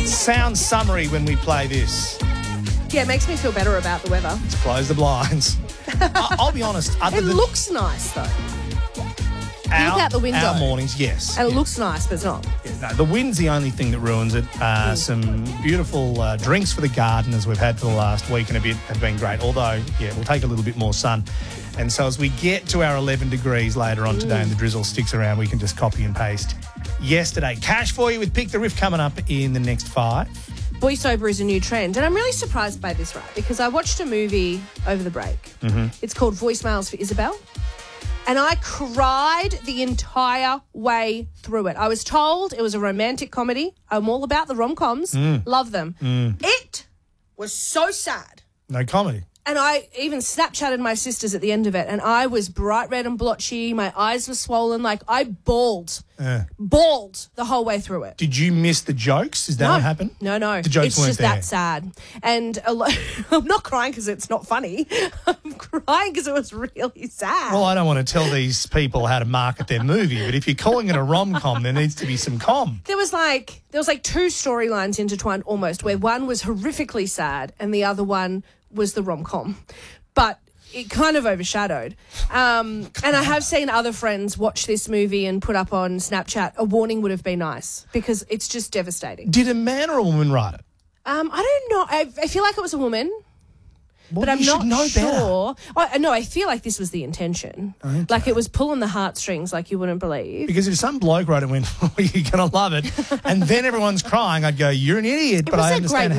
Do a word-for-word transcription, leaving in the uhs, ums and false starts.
It sounds summery when we play this. Yeah, it makes me feel better about the weather. Let's close the blinds. I- I'll be honest. Other It than looks nice, though. our, look out the window. Our mornings, yes. And it Yeah. looks nice, but it's not. Yeah, no, the wind's the only thing that ruins it. Uh, some beautiful uh, drinks for the gardeners we've had for the last week and a bit have been great. Although, yeah, we'll take a little bit more sun. And so as we get to our eleven degrees later on today and the drizzle sticks around, we can just copy and paste yesterday. Cash for you with Pick the Riff coming up in the next five. Voiceover is a new trend, and I'm really surprised by this, right? Because I watched a movie over the break. Mm-hmm. It's called Voicemails for Isabel, and I cried the entire way through it. I was told it was a romantic comedy. I'm all about the rom-coms. Mm. Love them. Mm. It was so sad. No comedy. And I even Snapchatted my sisters at the end of it, and I was bright red and blotchy. My eyes were swollen. Like, I bawled. Uh, Bawled the whole way through it. did you miss the jokes? Is that no, what happened? No, no. The jokes it's weren't just there. that sad. And a lo- I'm not crying because it's not funny. I'm crying because it was really sad. Well, I don't want to tell these people how to market their movie, but if you're calling it a rom-com, there needs to be some com. There was like there was like two storylines intertwined almost, where one was horrifically sad and the other one was the rom-com. But it kind of overshadowed. Um, and I have seen other friends watch this movie and put up on Snapchat, a warning would have been nice, because it's just devastating. Did a man or a woman write it? Um, I don't know. I, I feel like it was a woman. Well, But I'm you not should know sure. I, no, I feel like this was the intention. Okay. Like it was pulling the heartstrings like you wouldn't believe. Because if some bloke wrote it and went, oh, you're going to love it, and then everyone's crying, I'd go, you're an idiot, It but was I a understand great